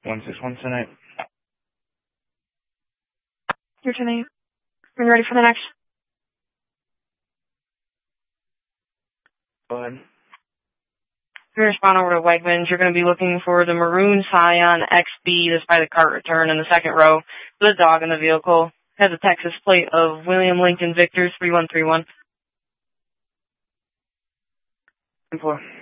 161 tonight. Your 10-8. Are you ready for the next? Go ahead. You're going to spawn over to Wegmans. You're going to be looking for the maroon Scion XB that's by the cart return in the second row. The dog in the vehicle has a Texas plate of William Lincoln Victor 3131. 4.